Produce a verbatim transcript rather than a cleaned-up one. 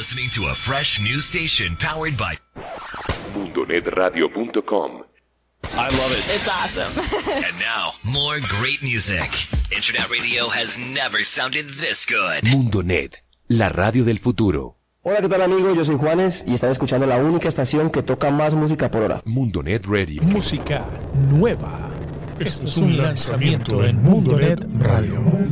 listening to a fresh new station powered by Mundonet Radio punto com. I love it. It's awesome. And now, more great music. Internet radio has never sounded this good. Mundonet, la radio del futuro. Hola, ¿qué tal amigos? Yo soy Juanes y están escuchando la única estación que toca más música por hora. Mundonet Radio. Música nueva. Esto es un lanzamiento en Mundonet Radio.